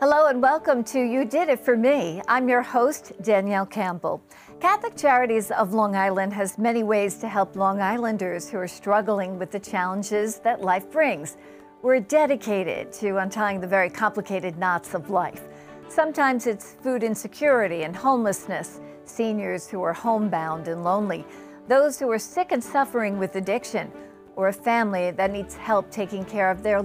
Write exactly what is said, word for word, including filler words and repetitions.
Hello and welcome to You Did It For Me. I'm your host, Danielle Campbell. Catholic Charities of Long Island has many ways to help Long Islanders who are struggling with the challenges that life brings. We're dedicated to untying the very complicated knots of life. Sometimes it's food insecurity and homelessness, seniors who are homebound and lonely, those who are sick and suffering with addiction, or a family that needs help taking care of their